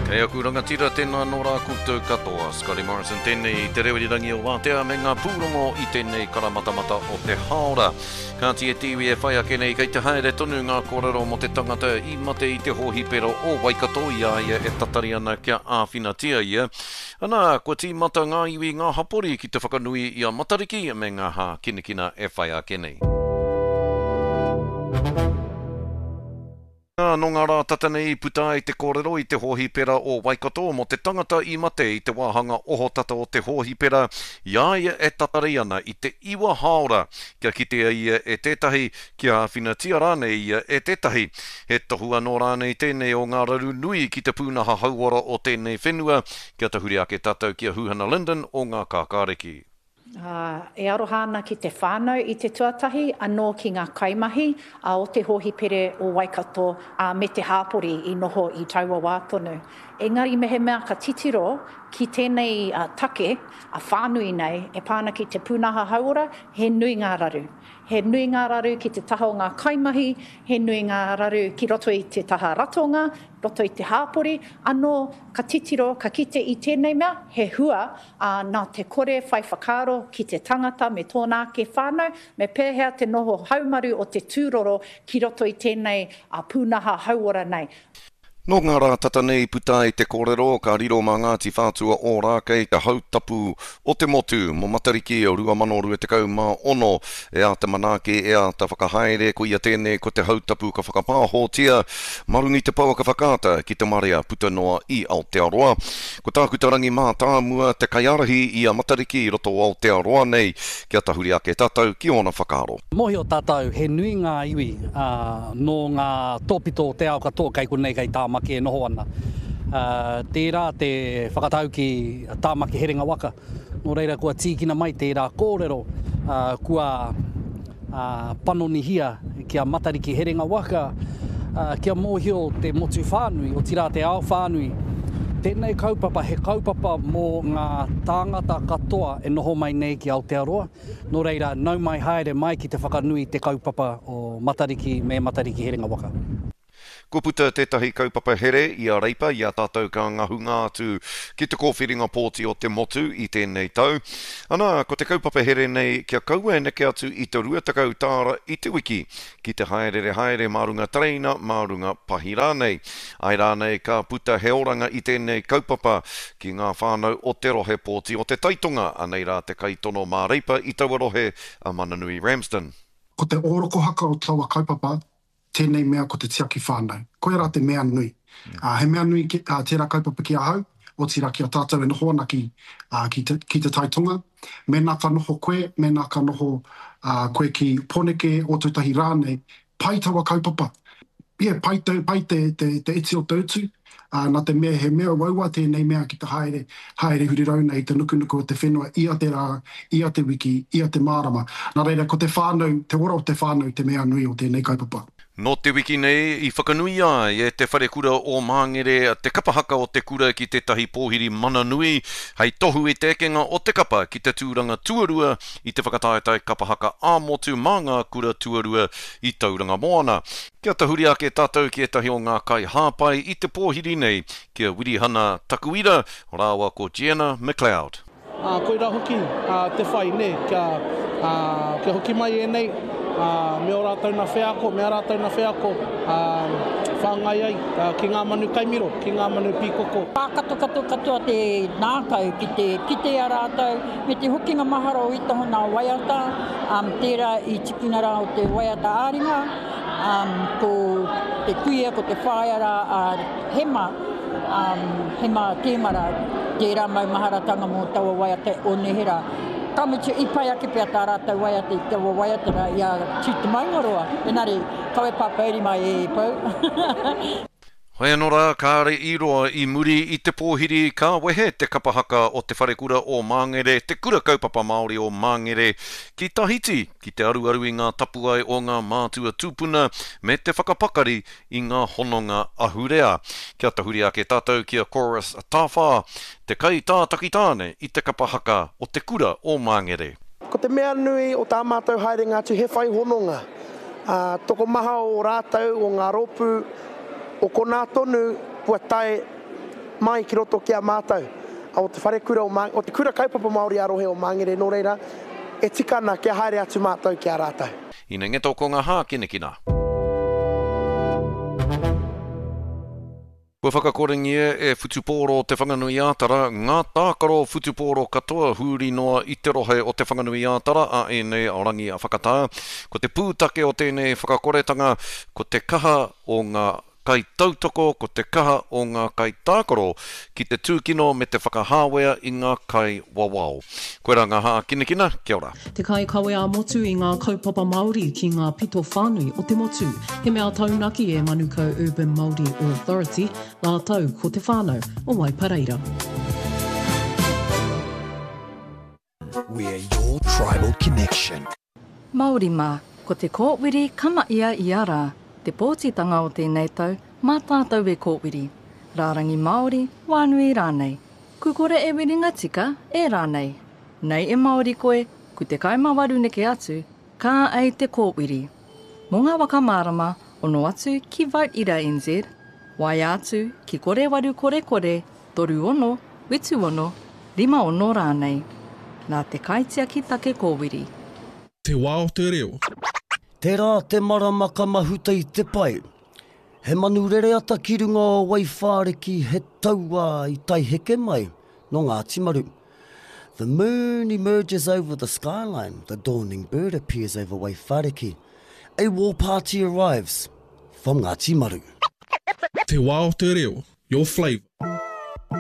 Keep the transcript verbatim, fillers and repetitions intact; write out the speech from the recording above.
Kei aku rangatira tēnā nō rā koutou katoa. Scotty Morrison tēnei i te rewirirangi o Wātea me ngā pūrongo i tēnei karamatamata o te haora. Kāti e tiwi e whai ake nei kei te haere tonu ngā kōrero mo te tangata i mate i te hohipera o Waikato i aia e tatari ana kia āwhinatia ia. Ana, kua ti mata ngā iwi ngā hapori ki te whakanui i a matariki me ngā hā kinekina e whai ake nei. No ngā rā tatanei puta i te kōrero i te hohipera o Waikato mo te tangata i mate i te wāhanga oho tata o te hohipera ia e tatari ana i te iwa haora kia kitea ia e tētahi kia whinatia rānei ia e tētahi. He tohu anō rānei tēnei o ngā raru nui ki te pūnaha hauora o tēnei whenua kia tahuri ake tātou kia Huhana Linden o ngā kākāreki. Uh, e aroha ana ki te whānau i te tuatahi, anō ki ngā kaimahi a o te hohipere o Waikato a me te hāpori i noho i taua wātonu. Engari me he mea ka titiro ki tēnei uh, take a whānui nei e pāna ki te pūnaha hauora, he nui ngā raru. He nui ngā raru ki te taha o ngā kaimahi, he nui ngā raru ki roto i te taha ratonga, roto i te hāpori, anō ka titiro, ka kite i tēnei mea, he hua uh, nā te kore whai whakaro ki te tangata me tōnā ke whānau, me pēhea te noho haumaru o te tūroro ki roto i tēnei uh, pūnaha hauora nei. No ngā rā tatanei puta i te kōrero, ka riro mā Ngāti Whātua o Rākei, ka hautapu o te motu, mo matariki o rua mano rua te kau mā ono, e a te manake, e a te whakahaere, ko ia tēnei ko te hautapu ka whakapāhotia, marungi te pau ka whakata ki te marea puta noa i Aotearoa. Ko tāku te rangi mā tāmua te kaiarahi i a matariki i roto o Aotearoa nei, kia tahuri ake tātou ki ona whakaro. Mohi o tātou, he nui ngā iwi uh, no ngā tōpito te ao katoa kai kunei kai tāma ki e noho ana. Uh, tērā te whakatau ki tāmaki herenga waka. Nō reira kua tīkina mai tērā kōrero uh, kua uh, panonihia kia matariki herenga waka, uh, kia mōhio te motu whānui o tira te ao whānui. Tēnei kaupapa, he kaupapa mō ngā tāngata katoa e noho mai nei ki Aotearoa. Nō reira, nau mai haere mai ki te whakanui te kaupapa o matariki me matariki herenga waka. Ko puta tētahi kaupapa here i a reipa i a tātou ka ngahunga atu ki te kōwhiringa pōti o te motu i tēnei tau. Ana, ko te kaupapa here nei kia kaua e neke atu i te ruatakau tāra i te wiki ki te haerere haere marunga treina, marunga pahi rānei. Ai rānei ka puta he oranga i tēnei kaupapa ki ngā whānau o te rohe pōti o te taitonga, anei rā te kaitono mā reipa i taua rohe a Mananui Ramsden. Ko te oroko haka o taua kaupapa, tēnei mea ko te tiaki whānau. Koe rā te mea nui. Mm. Uh, he mea nui ki, uh, tērā kaupapa ki a hau, o tira ki a tātou e noho ana ki, uh, ki, te, ki te taitonga. Me nā ka noho koe, me nā ka noho uh, koe ki poneke o tūtahi rānei, pai taua kaupapa. Yeah, pai, te, pai te, te, te iti o tautu, uh, nā te mea, he mea waua tēnei mea ki te haere, haere hurirau i te nukunuku o te whenua, ia te rā, ia te wiki, ia te mārama. Nā reira, ko te whānau, te ora o te whānau, te mea nui o tēnei kaupapa. No te wiki nei, i whakanui ai e te whare kura o Māngere, te kapahaka o te kura ki tētahi pōhiri Mananui, hei tohu e tēkenga o te kapa ki te tūranga tuarua i te whakataetai kapahaka ā-motu mā ngā kura tuarua i tauranga moana. Kia tahuri ake tātou ki etahi o ngā kai hāpai i te pōhiri nei, kia Wirihana Takuira, rāua ko Gianna McLeod. Uh, koe rā hoki uh, te whai nei, kia, uh, kia hoki mai e nei, Uh, me o rātau na wheako, me o rātau na wheako, uh, whāngai ai, uh, ki ngā manu kaimiro, ki ngā manu pīkoko. Pākato kato katoa te nākau ki te kite a rātau, me te hokinga mahara o itaho nā waiata, um, tērā i tikuna rā o te waiata āringa, um, ko te kuia, ko te whaiara a uh, hema, um, hema tēmara, tērā mau maharatanga mō taua waiata o Nehera. Kamutu i pai ake pia tā rātou waiata i taua waiata rā i a tūtu maungaroa. Enari, kawe pāpauri mai e pau. Hoi anō rā, kāre i roa i muri i te pōhiri ka wehe te kapahaka o te wharekura o Māngere, te kura kaupapa Māori o Māngere, ki Tahiti, ki te aruaru i ngā tapuai o ngā mātua tūpuna, me te whakapakari i ngā hononga ahurea. Kia tahuri ake tātou kia Chorus Tāwha, te kai tā takitāne i te kapahaka o te kura o Māngere. Ko te mea nui o tā mātou haerenga tu he whai hononga. Uh, toko maha o rātou o ngā ropu, o ko nā tonu puatai mai ki roto ki a mātou. A o te whare kura o, o te kura kaupapa Māori arohe o Mangere nō reira, e tika ana kia haere atu mātou ki a rātou. Ina nge tōko ngā hā kina kina. Kua whakakorengia e Whutupōro te whanganui ātara, ngā tākaro Whutupōro katoa huri noa i te rohe o te whanganui ātara, a e nei aorangi a whakatā. Ko te pūtake o tēnei whakakoretanga, ko te kaha o ngā kai tautoko, ko te kaha o ngā kai tākaro, ki te tūkino me te whakahāwea i ngā kai wawao. Koe rā ngā hā kina kina, kia ora. Te kai kawe a motu i ngā kaupapa Māori ki ngā pito whānui o te motu. He mea taunaki e Manukau Urban Māori Authority, nā tau ko te whānau o Waipareira. We're your tribal connection. Māori mā, ko te kōwiri kamaia i ara. Te pōtitanga o tēnei tau, mā tātou e kōwiri. Rārangi Māori, wānui rānei. Ku kore e wiringa tika, e rānei. Nei e Māori koe, ku te kaimawaru neke atu, kā ei te kōwiri. Mō ngā waka mārama, ono atu ki Vote Ira N Z, wai atu ki kore waru kore kore, toru ono, witu ono, rima ono rānei. Nā te kaitia ki take kōwiri. Te wā o te reo. Te rā te maramaka mahuta i te pai. He manu rere ata ki runga o Waiwhāreki he taua i tai heke mai no ngā timaru. The moon emerges over the skyline. The dawning bird appears over Waiwhāreki. A war party arrives from ngā timaru. Te wā o te reo. Your flavour.